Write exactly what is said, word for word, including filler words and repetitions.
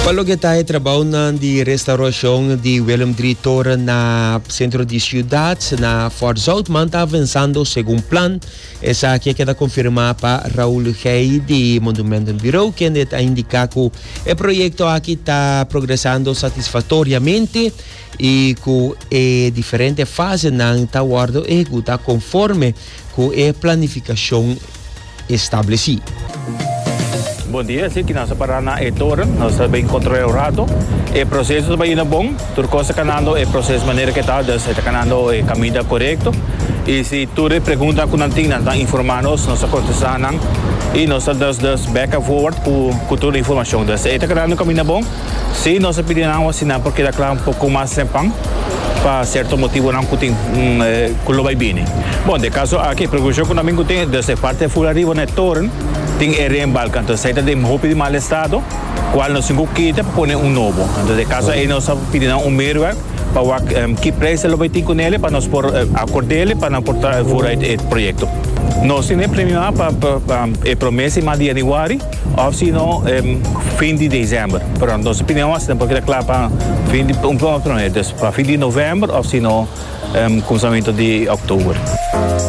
Qual que está trabalhando de restauração de Willem drie Toren na centro de ciudad, na Fort South, man está avançando segundo plan. Essa aqui queda confirmar para Raul Rey de Monumento Bureau, que está indicar que o projeto aqui está progressando satisfatoriamente e que é diferente fase não está guardo e que está conforme com a planificação estabelecida. Bom dia, sim, que nós paramos na e-toren, nós estamos bem controlado. O processo está indo bom, tudo coisa canando o processo de maneira que está, está canando o caminho correto. E se tu pergunta com a gente, nós informando-nos, nós contestamos e nós damos back and forward com, com toda a informação. Então, está canando o caminho bom. Se nós pedimos assinar, porque dá claro um pouco mais sempang, para certo motivo não tem que lo vai bem. Bom, de caso aqui, a preocupação que nós temos, dessa parte full arriba na e-toren, tem reembarque, então sai de roupa de mau estado, qual nós temos que quita para pôr um novo. Então, de caso aí nós pedimos um meio para um, que preço ele vai ter com ele, para nós pôr acordo dele, para não portar fora o projeto. Nós temos premio para a promessa de janeiro, ou se não, fim de dezembro. Pronto, nós pedimos, porque é claro, para fim de um plano para fim de novembro, ou se não, começamento de outubro.